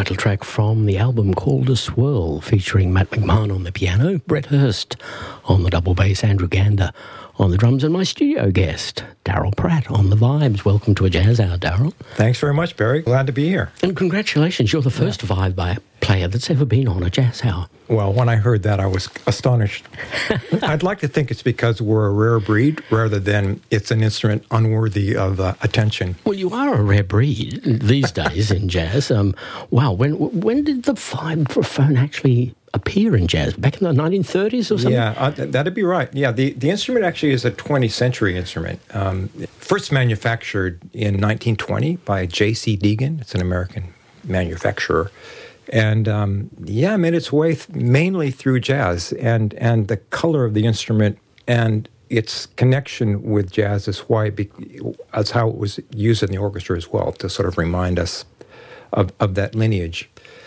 title track from the album called A Swirl, featuring Matt McMahon on the piano, Brett Hurst on the double bass, Andrew Gander on the drums, and my studio guest, Daryl Pratt, on the vibes. Welcome to A Jazz Hour, Daryl. Thanks very much, Barry. Glad to be here. And congratulations, you're the first vibe player that's ever been on A Jazz Hour. Well, when I heard that, I was astonished. I'd like to think it's because we're a rare breed rather than it's an instrument unworthy of attention. Well, you are a rare breed these days in jazz. Wow, when did the vibraphone actually appear in jazz? Back in the 1930s or something? Yeah, that'd be right. Yeah, the instrument actually is a 20th century instrument. First manufactured in 1920 by J.C. Deegan. It's an American manufacturer. And, made its way mainly through jazz. And the color of the instrument and its connection with jazz is that's how it was used in the orchestra as well, to sort of remind us of that lineage.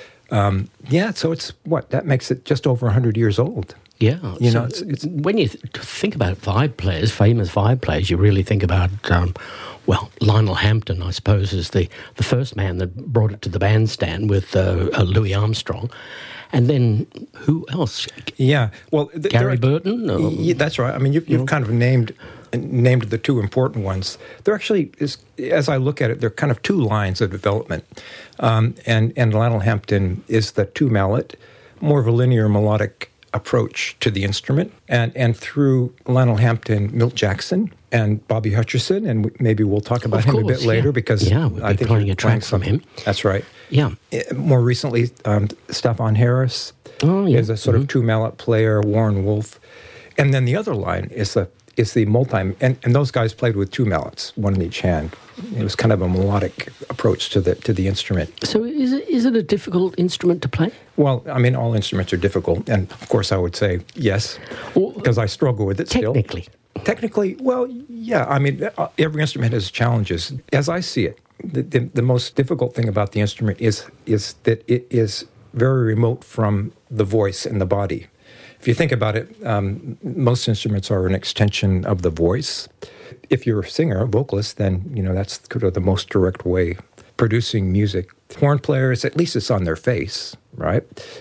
So that makes it just over 100 years old. Yeah. It's when you think about vibe players, famous vibe players, you really think about, Lionel Hampton, I suppose, is the first man that brought it to the bandstand with Louis Armstrong. And then who else? Yeah. Well, Gary Burton? Yeah, that's right. I mean, you've kind of named the two important ones. There actually is, as I look at it, there are kind of two lines of development. And Lionel Hampton is the two-mallet, more of a linear melodic approach to the instrument. And through Lionel Hampton, Milt Jackson and Bobby Hutcherson, and maybe we'll talk about him a bit later because I think playing a track from him. That's right. Yeah. More recently, Stefan Harris is a sort of two-mallet player, Warren Wolf. And then the other line is the multi, and those guys played with two mallets, one in each hand. It was kind of a melodic approach to the instrument. So is it a difficult instrument to play? Well, I mean, all instruments are difficult, and of course I would say yes, because I struggle with it still. Technically, well, yeah. I mean, every instrument has challenges. As I see it, the most difficult thing about the instrument is that it is very remote from the voice and the body. If you think about it, most instruments are an extension of the voice. If you're a singer, a vocalist, then that's kind of the most direct way producing music. Horn players, at least it's on their face, right?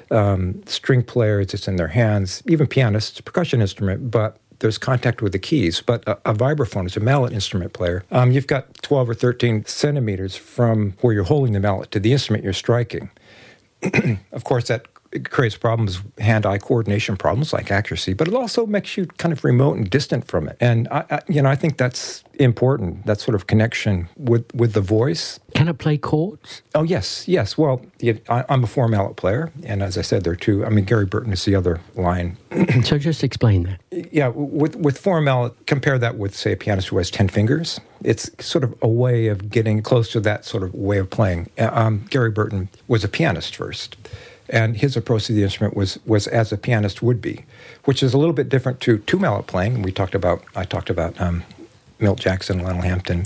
String players, it's in their hands. Even pianists, percussion instrument, but there's contact with the keys. But a vibraphone is a mallet instrument player. You've got 12 or 13 centimeters from where you're holding the mallet to the instrument you're striking. Of course, that creates problems, hand-eye coordination problems like accuracy, but it also makes you kind of remote and distant from it. And I think that's important, that sort of connection with the voice. Can it play chords? Oh, yes. Well, I'm a four-mallet player, and as I said, there are two. I mean, Gary Burton is the other line. So just explain that. Yeah, with four-mallet, compare that with, say, a pianist who has 10 fingers. It's sort of a way of getting close to that sort of way of playing. Gary Burton was a pianist first. And his approach to the instrument was as a pianist would be, which is a little bit different to two-mallet playing. I talked about Milt Jackson, Lionel Hampton.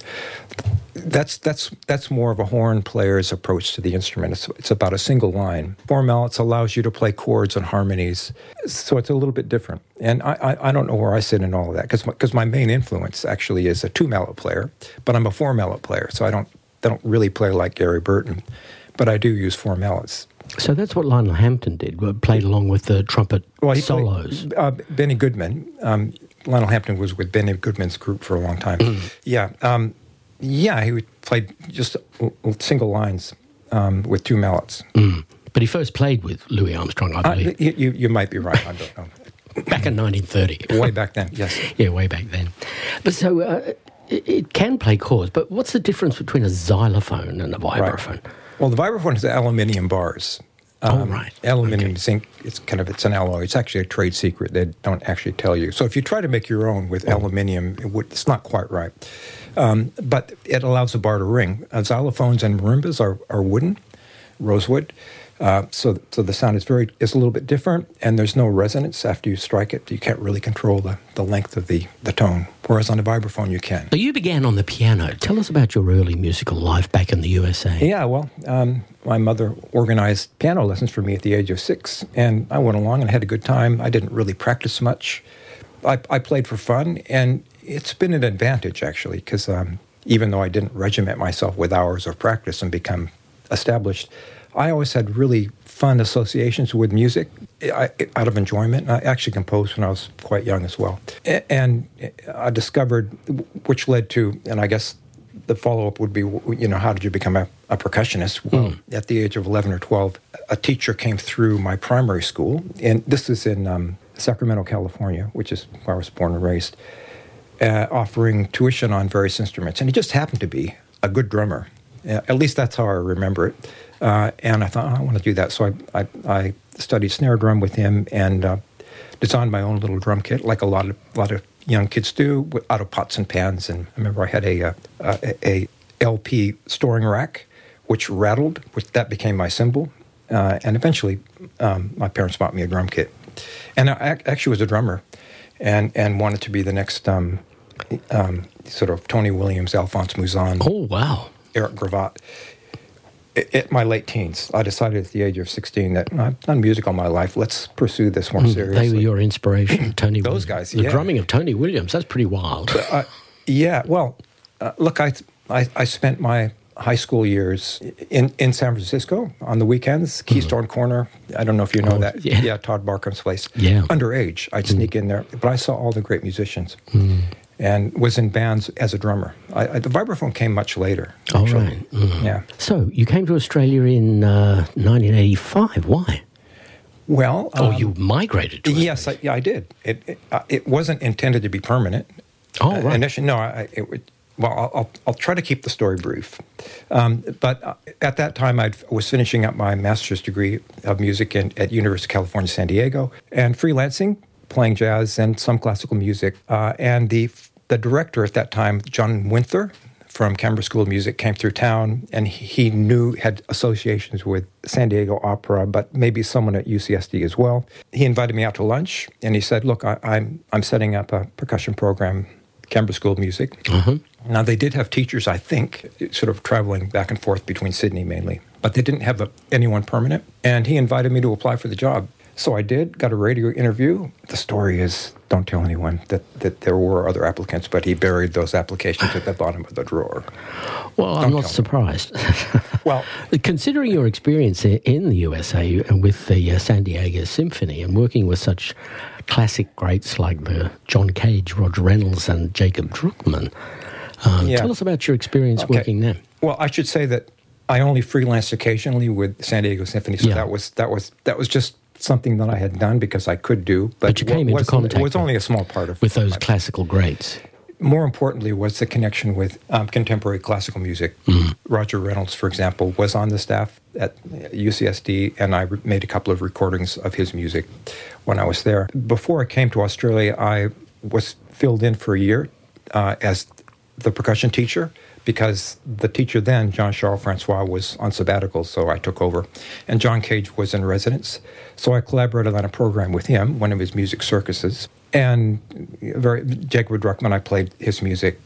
That's more of a horn player's approach to the instrument. It's about a single line. Four mallets allows you to play chords and harmonies, so it's a little bit different. And I don't know where I sit in all of that because my main influence actually is a two-mallet player, but I'm a four-mallet player, so I don't really play like Gary Burton, but I do use four mallets. So that's what Lionel Hampton did, played along with the trumpet solos. Benny Goodman. Lionel Hampton was with Benny Goodman's group for a long time. He played just single lines with two mallets. But he first played with Louis Armstrong, I believe. You might be right, I don't know. Back in 1930. Way back then, yes. Yeah, way back then. But so it can play chords, but what's the difference between a xylophone and a vibraphone? Right. Well, the vibraphone is aluminium bars. Right. Aluminium zinc, it's an alloy. It's actually a trade secret. They don't actually tell you. So if you try to make your own with aluminium, it's not quite right. But it allows the bar to ring. Xylophones and marimbas are wooden, rosewood. So the sound is a little bit different, and there's no resonance after you strike it. You can't really control the length of the tone, whereas on a vibraphone you can. So you began on the piano. Tell us about your early musical life back in the USA. Yeah, well, my mother organized piano lessons for me at the age of 6, and I went along and had a good time. I didn't really practice much. I played for fun, and it's been an advantage, actually, because even though I didn't regiment myself with hours of practice and become established, I always had really fun associations with music out of enjoyment. I actually composed when I was quite young as well. And I discovered, which led to, and I guess the follow-up would be, how did you become a percussionist? Well, at the age of 11 or 12, a teacher came through my primary school, and this is in Sacramento, California, which is where I was born and raised, offering tuition on various instruments. And he just happened to be a good drummer. At least that's how I remember it. And I thought, I want to do that. So I studied snare drum with him and designed my own little drum kit, like a lot of young kids do, out of pots and pans. And I remember I had a LP storing rack, which rattled, which that became my cymbal. And eventually, my parents bought me a drum kit. And I actually was a drummer and wanted to be the next sort of Tony Williams, Alphonse Mouzon. Oh, wow. Eric Gravatt. At my late teens, I decided at the age of 16 that I've done music all my life. Let's pursue this more seriously. They were your inspiration, Tony Those Williams. guys, The drumming of Tony Williams, that's pretty wild. Yeah, well, look, I spent my high school years in San Francisco on the weekends, Keystone Corner. I don't know if you know that. Yeah, Todd Barkham's place. Yeah. Underage, I'd sneak in there. But I saw all the great musicians. And was in bands as a drummer. The vibraphone came much later. Oh, right. Yeah. So you came to Australia in 1985. Why? Well... you migrated to Australia. Yes, I did. It wasn't intended to be permanent. Oh, right. Initially, no, I'll try to keep the story brief. But at that time, I was finishing up my master's degree of music at University of California, San Diego, and freelancing, playing jazz and some classical music. And the director at that time, John Winther, from Canberra School of Music, came through town, and he had associations with San Diego Opera, but maybe someone at UCSD as well. He invited me out to lunch, and he said, look, I'm setting up a percussion program, Canberra School of Music. Now, they did have teachers, I think, sort of traveling back and forth between Sydney mainly, but they didn't have anyone permanent, and he invited me to apply for the job. So I did, got a radio interview. The story is, don't tell anyone that there were other applicants, but he buried those applications at the bottom of the drawer. Well, I'm not surprised. Well, considering your experience in the USA with the San Diego Symphony and working with such classic greats like the John Cage, Roger Reynolds, and Jacob Druckmann, tell us about your experience working there. Well, I should say that I only freelanced occasionally with San Diego Symphony, so that was just something that I had done because I could do. But you came into contact. It was only a small part of with those classical greats. More importantly was the connection with contemporary classical music. Roger Reynolds, for example, was on the staff at UCSD, and I made a couple of recordings of his music when I was there. Before I came to Australia, I was filled in for a year as the percussion teacher, because the teacher then, Jean-Charles Francois, was on sabbatical, so I took over. And John Cage was in residence. So I collaborated on a program with him, one of his music circuses. And Jacob Druckmann, I played his music.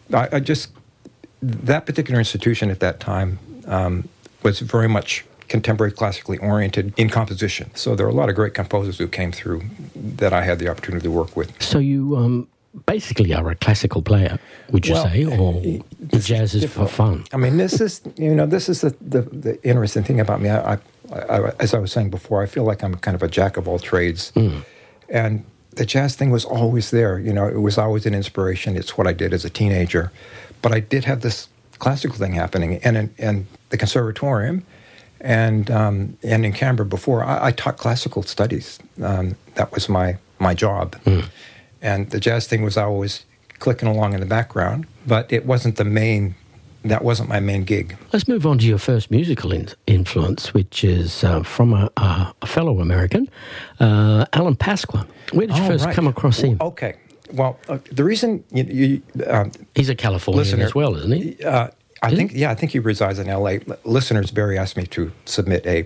That particular institution at that time was very much contemporary classically oriented in composition. So there are a lot of great composers who came through that I had the opportunity to work with. So you... basically are a classical player, would you say, or jazz is for fun? I mean, this is the interesting thing about me. I, as I was saying before, I feel like I'm kind of a jack of all trades, and the jazz thing was always there. It was always an inspiration. It's what I did as a teenager, but I did have this classical thing happening, and in the conservatorium, and in Canberra before, I taught classical studies. That was my job. And the jazz thing was always clicking along in the background, but it wasn't that wasn't my main gig. Let's move on to your first musical influence, which is from a fellow American, Alan Pasqua. Where did you first come across him? Okay. Well, the reason he's a Californian listener, as well, isn't he? I think he resides in L.A. Listeners, Barry asked me to submit a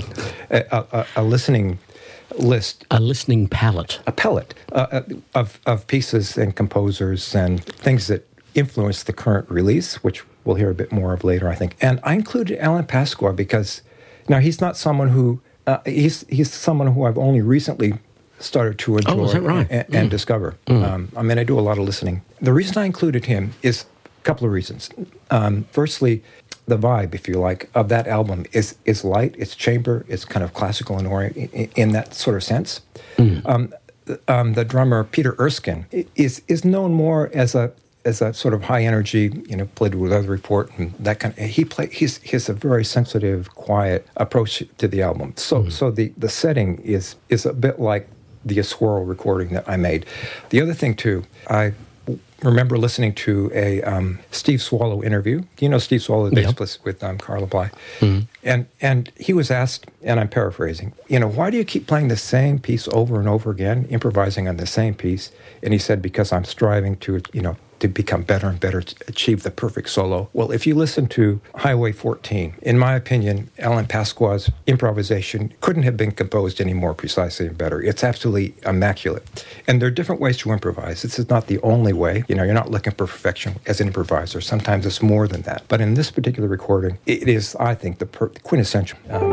listening list. A listening palette. A palette of pieces and composers and things that influence the current release, which we'll hear a bit more of later, I think. And I included Alan Pasqua because, now, he's not someone who, he's someone who I've only recently started to enjoy is that right? and discover. I mean, I do a lot of listening. The reason I included him is couple of reasons. Firstly, the vibe, if you like, of that album is light, it's chamber, it's kind of classical in that sort of sense. The drummer Peter Erskine is known more as a sort of high energy, played with Weather Report and that kind of. He's a very sensitive, quiet approach to the album. So the setting is a bit like the Swirl recording that I made. The other thing too, I remember listening to a Steve Swallow interview. Do you know Steve Swallow, the bassist with Carla Bly? And he was asked, and I'm paraphrasing, why do you keep playing the same piece over and over again, improvising on the same piece? And he said, because I'm striving to become better and better, to achieve the perfect solo. Well, if you listen to Highway 14, in my opinion, Alan Pasqua's improvisation couldn't have been composed any more precisely and better. It's absolutely immaculate. And there are different ways to improvise. This is not the only way. You're not looking for perfection as an improviser. Sometimes it's more than that. But in this particular recording, it is, I think, the quintessential